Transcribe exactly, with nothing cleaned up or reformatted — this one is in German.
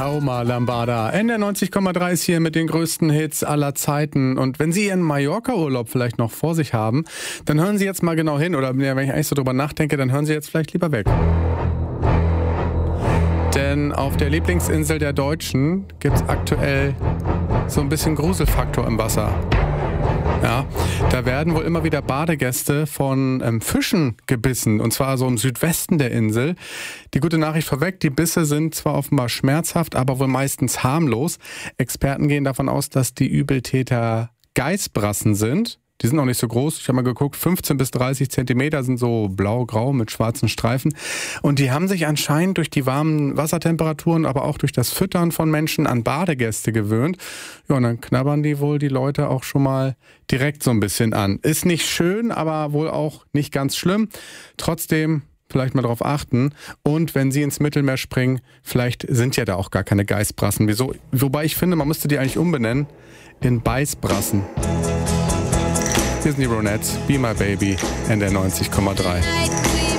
Rauma Lambada. N R neunzig Komma drei ist hier mit den größten Hits aller Zeiten. Und wenn Sie Ihren Mallorca-Urlaub vielleicht noch vor sich haben, dann hören Sie jetzt mal genau hin. Oder wenn ich eigentlich so drüber nachdenke, dann hören Sie jetzt vielleicht lieber weg. Denn auf der Lieblingsinsel der Deutschen gibt es aktuell so ein bisschen Gruselfaktor im Wasser. Ja, da werden wohl immer wieder Badegäste von ähm, Fischen gebissen, und zwar so im Südwesten der Insel. Die gute Nachricht vorweg, die Bisse sind zwar offenbar schmerzhaft, aber wohl meistens harmlos. Experten gehen davon aus, dass die Übeltäter Geißbrassen sind. Die sind auch nicht so groß. Ich habe mal geguckt, fünfzehn bis dreißig Zentimeter sind so blau-grau mit schwarzen Streifen. Und die haben sich anscheinend durch die warmen Wassertemperaturen, aber auch durch das Füttern von Menschen an Badegäste gewöhnt. Ja, und dann knabbern die wohl die Leute auch schon mal direkt so ein bisschen an. Ist nicht schön, aber wohl auch nicht ganz schlimm. Trotzdem vielleicht mal darauf achten. Und wenn Sie ins Mittelmeer springen, vielleicht sind ja da auch gar keine Geißbrassen. Wieso? Wobei ich finde, man müsste die eigentlich umbenennen in Beißbrassen. Hier sind die Ronettes, Be My Baby, N R neunzig Komma drei.